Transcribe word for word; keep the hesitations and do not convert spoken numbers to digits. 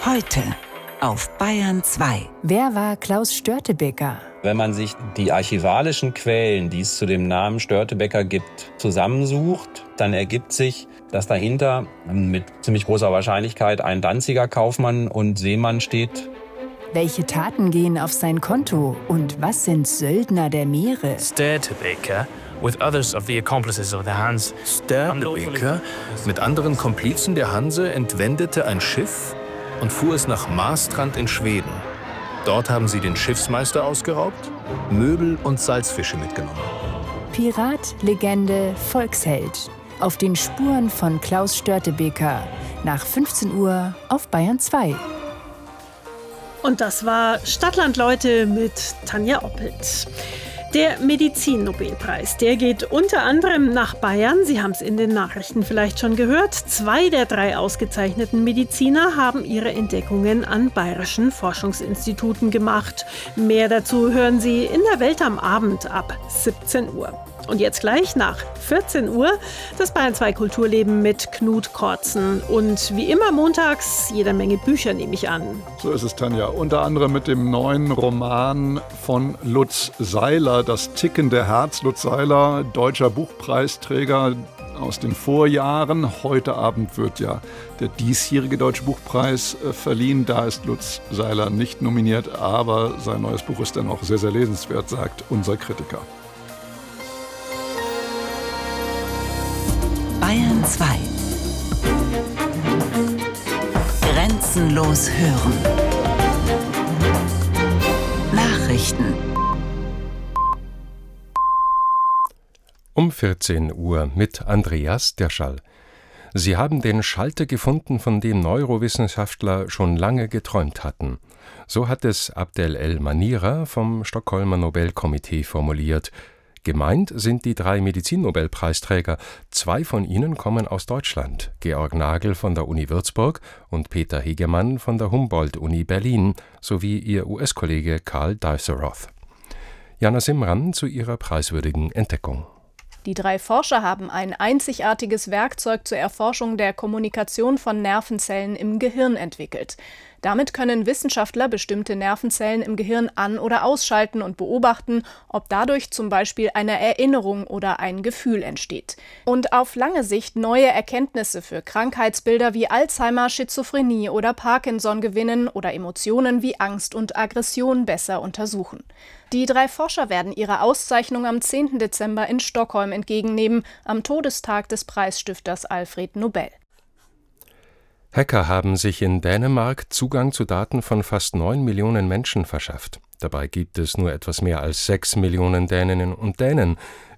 Heute auf Bayern zwei. Wer war Klaus Störtebeker? Wenn man sich die archivalischen Quellen, die es zu dem Namen Störtebeker gibt, zusammensucht, dann ergibt sich, dass dahinter mit ziemlich großer Wahrscheinlichkeit ein Danziger Kaufmann und Seemann steht. Welche Taten gehen auf sein Konto und was sind Söldner der Meere? Störtebeker with others of the accomplices of the Hanse. Störtebeker mit anderen Komplizen der Hanse entwendete ein Schiff und fuhr es nach Marstrand in Schweden. Dort haben sie den Schiffsmeister ausgeraubt, Möbel und Salzfische mitgenommen. Pirat, Legende, Volksheld. Auf den Spuren von Klaus Störtebeker. Nach fünfzehn Uhr auf Bayern zwei. Und das war Stadtland Leute mit Tanja Oppelt. Der Medizin-Nobelpreis, der geht unter anderem nach Bayern. Sie haben es in den Nachrichten vielleicht schon gehört. Zwei der drei ausgezeichneten Mediziner haben ihre Entdeckungen an bayerischen Forschungsinstituten gemacht. Mehr dazu hören Sie in der Welt am Abend ab siebzehn Uhr. Und jetzt gleich nach vierzehn Uhr das Bayern zwei Kulturleben mit Knut Kortzen. Und wie immer montags jede Menge Bücher, nehme ich an. So ist es, Tanja. Unter anderem mit dem neuen Roman von Lutz Seiler, Das tickende Herz. Lutz Seiler, deutscher Buchpreisträger aus den Vorjahren. Heute Abend wird ja der diesjährige Deutsche Buchpreis äh, verliehen. Da ist Lutz Seiler nicht nominiert, aber sein neues Buch ist dann auch sehr, sehr lesenswert, sagt unser Kritiker. Bayern zwei. Grenzenlos hören. Nachrichten. Um vierzehn Uhr mit Andreas Derschall. Sie haben den Schalter gefunden, von dem Neurowissenschaftler schon lange geträumt hatten. So hat es Abdel El-Manira vom Stockholmer Nobelkomitee formuliert. Gemeint sind die drei Medizin-Nobelpreisträger. Zwei von ihnen kommen aus Deutschland, Georg Nagel von der Uni Würzburg und Peter Hegemann von der Humboldt-Uni Berlin, sowie ihr U S-Kollege Karl Deiseroth. Jana Simran zu ihrer preiswürdigen Entdeckung. Die drei Forscher haben ein einzigartiges Werkzeug zur Erforschung der Kommunikation von Nervenzellen im Gehirn entwickelt. Damit können Wissenschaftler bestimmte Nervenzellen im Gehirn an- oder ausschalten und beobachten, ob dadurch zum Beispiel eine Erinnerung oder ein Gefühl entsteht. Und auf lange Sicht neue Erkenntnisse für Krankheitsbilder wie Alzheimer, Schizophrenie oder Parkinson gewinnen oder Emotionen wie Angst und Aggression besser untersuchen. Die drei Forscher werden ihre Auszeichnung am zehnten Dezember in Stockholm entgegennehmen, am Todestag des Preisstifters Alfred Nobel. Hacker haben sich in Dänemark Zugang zu Daten von fast neun Millionen Menschen verschafft. Dabei gibt es nur etwas mehr als sechs Millionen Däninnen und Dänen.